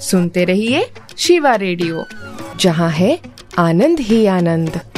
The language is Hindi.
सुनते रहिए शिवा रेडियो, जहाँ है आनंद ही आनंद।